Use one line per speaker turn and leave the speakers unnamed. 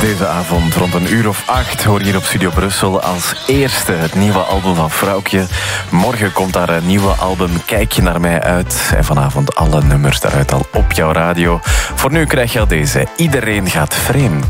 Deze avond rond 1:08 hoor je hier op Studio Brussel als eerste het nieuwe album van Vrouwtje. Morgen komt daar een nieuwe album Kijk je naar mij uit. En vanavond alle nummers daaruit al op jouw radio. Voor nu krijg je al deze. Iedereen gaat vreemd.